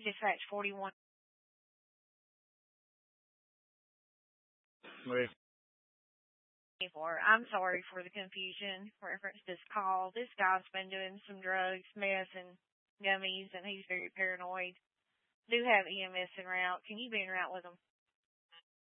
Dispatch 41. Wait. I'm sorry for the confusion. Reference this call. This guy's been doing some drugs, meth, and gummies, and he's very paranoid. Do have EMS en route. Can you be en route with him?